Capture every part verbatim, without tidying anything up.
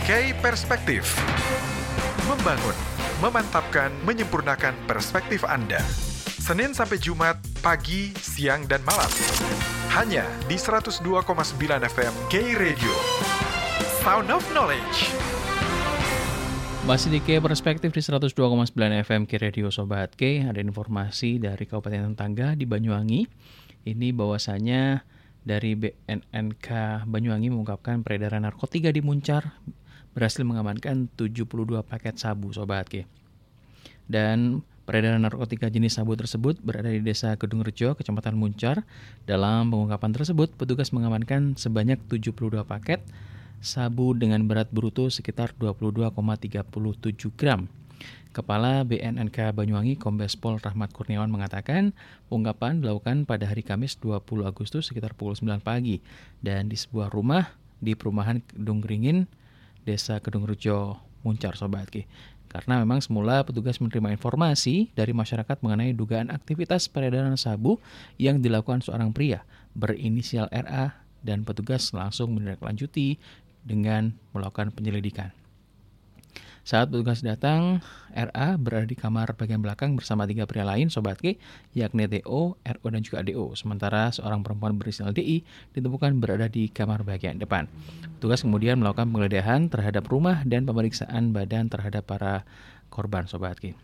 K Perspektif. Membangun, memantapkan, menyempurnakan perspektif Anda. Senin sampai Jumat, pagi, siang, dan malam. Hanya di seratus dua koma sembilan F M K Radio. Sound of Knowledge. Masih di K Perspektif di seratus dua koma sembilan F M K Radio Sobat K. Ada informasi dari Kabupaten Tetangga di Banyuwangi. Ini bahwasanya dari B N N K Banyuwangi mengungkapkan peredaran narkotika di Muncar berhasil mengamankan tujuh puluh dua paket sabu Sobat K. Dan peredaran narkotika jenis sabu tersebut berada di Desa Kedungrejo, Kecamatan Muncar. Dalam pengungkapan tersebut, petugas mengamankan sebanyak tujuh puluh dua paket sabu dengan berat bruto sekitar dua puluh dua koma tiga tujuh gram. Kepala B N N K Banyuwangi Kombes Pol Rahmat Kurniawan mengatakan pengungkapan dilakukan pada hari Kamis dua puluh Agustus sekitar pukul sembilan pagi dan di sebuah rumah di perumahan Kedung Ringin, Desa Kedungrejo, Muncar Sobat Ki. Karena memang semula petugas menerima informasi dari masyarakat mengenai dugaan aktivitas peredaran sabu yang dilakukan seorang pria berinisial R A dan petugas langsung menindaklanjuti dengan melakukan penyelidikan. Saat petugas datang, R A berada di kamar bagian belakang bersama tiga pria lain Sobat K, yakni D O, R O, dan juga D O. Sementara seorang perempuan berinisial D I ditemukan berada di kamar bagian depan. Petugas kemudian melakukan penggeledahan terhadap rumah dan pemeriksaan badan terhadap para korban Sobat K.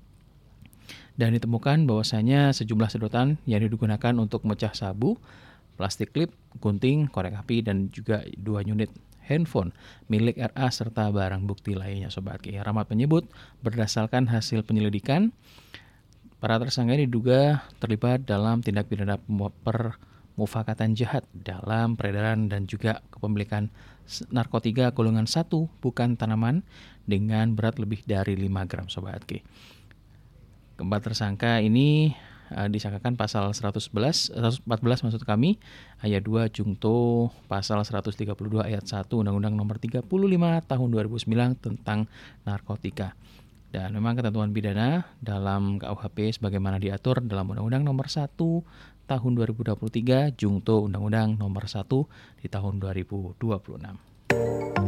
Dan ditemukan bahwasanya sejumlah sedotan yang digunakan untuk memecah sabu, plastik klip, gunting, korek api, dan juga dua unit handphone milik R A serta barang bukti lainnya Sobat Ki. Rahmat menyebut berdasarkan hasil penyelidikan, para tersangka diduga terlibat dalam tindak pidana permufakatan jahat dalam peredaran dan juga kepemilikan narkotika golongan satu bukan tanaman dengan berat lebih dari lima gram Sobat Ki. Keempat tersangka ini Uh, disangkakan pasal seratus sebelas, seratus empat belas maksud kami, ayat dua Jungto, pasal seratus tiga puluh dua ayat satu Undang-Undang Nomor tiga puluh lima Tahun dua ribu sembilan tentang narkotika. Dan memang ketentuan pidana dalam K U H P sebagaimana diatur dalam Undang-Undang Nomor satu Tahun dua ribu dua puluh tiga, Jungto Undang-Undang Nomor satu di tahun dua ribu dua puluh enam.